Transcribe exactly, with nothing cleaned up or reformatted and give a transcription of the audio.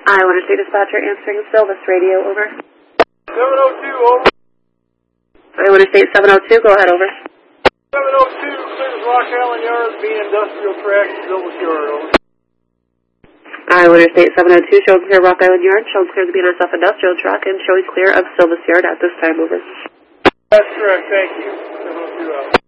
Iowa Interstate Dispatcher answering Silvis Radio, over. seven oh two, over. Iowa Interstate seven oh two, go ahead, over. seven oh two, clears Rock Island Yard, B Industrial Track, Silvis Yard, over. Iowa Interstate seven oh two, showing clear Rock Island Yard, showing clear the B N S F Industrial Truck, and showing clear of Silvis Yard at this time, over. That's correct, thank you. seven oh two out.